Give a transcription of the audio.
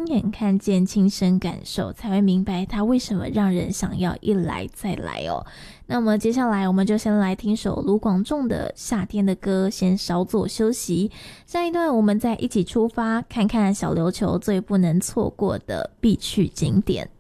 眼看见，亲身感受，才会明白它为什么让人想要一来再来哦。那么接下来我们就先来听首卢广仲的夏天的歌，先稍作休息。下一段我们再一起出发，看看小琉球最不能错过的必去景点。